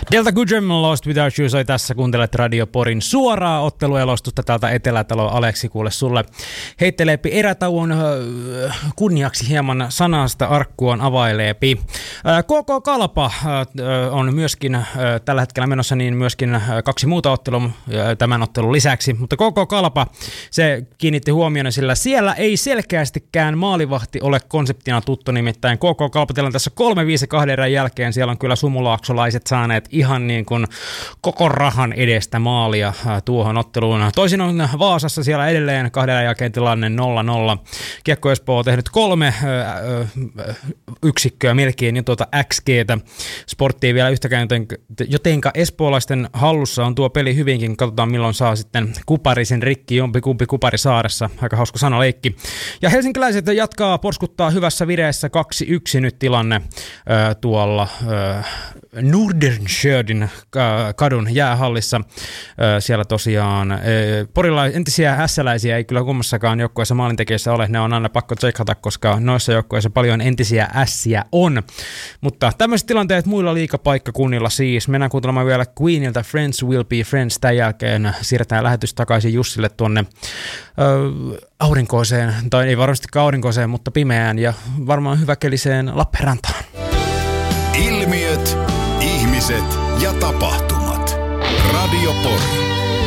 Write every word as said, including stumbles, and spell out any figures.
Delta Goodrem Lost Without You soi tässä. Kuuntelet Radio Porin suoraa otteluelostusta täältä Etelätalo. Aleksi, kuule sulle heitteleepi erätauon kunniaksi hieman sanasta arkkuon availeepi. K K Kalpa on myöskin tällä hetkellä menossa niin myöskin kaksi muuta ottelua tämän ottelun lisäksi, mutta K K Kalpa, se kiinnitti huomioon, sillä siellä ei selkeästikään maalivahti ole konseptina tuttu, nimittäin K K Kalpa on tässä kolme viisi kahden erän jälkeen, siellä on kyllä sumulaaksolaiset saaneet ihan niin kuin koko rahan edestä maalia tuohon otteluun. Toisin on Vaasassa siellä edelleen kahden erän jälkeen tilanne nolla nolla. Kiekko Espoo on tehnyt kolme ö, ö, yksikköä melkein jo tuota X G:tä. Sporttia vielä yhtäkään, jotenka, jotenka espoolaisten hallussa on tuo peli hyvinkin. Katsotaan milloin saa sitten kuparisen rikki, jompikumpi kupari saaressa. Aika hauska sanaleikki. Ja helsinkiläiset jatkaa porskuttaa hyvässä vireessä kaksi yksi nyt tilanne ö, tuolla ö, Nordenskjöldin kadun jäähallissa. Siellä tosiaan porilais, entisiä hässäläisiä ei kyllä kummassakaan joukkueessa maalintekijässä ole. Ne on aina pakko tsekata, koska noissa joukkueissa paljon entisiä ässiä on. Mutta tämmöiset tilanteet muilla liigapaikkakunnilla siis. Mennään kuuntelemaan vielä Queenilta Friends Will Be Friends. Tämän jälkeen siirretään lähetys takaisin Jussille tuonne ö, aurinkoiseen, tai ei varmastikaan aurinkoiseen, mutta pimeään ja varmaan hyväkeliseen Lappeenrantaan. Ilmiöt, ihmiset ja tapahtumat. Radio Pori.